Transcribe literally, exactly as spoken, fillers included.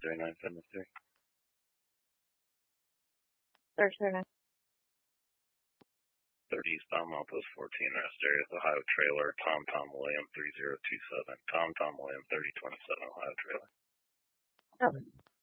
three nine seven three. Search thirty-nine. thirty eastbound Milepost fourteen, rest area is Ohio trailer, Tom Tom William three zero two seven. Tom Tom William thirty twenty-seven, Ohio trailer. Oh.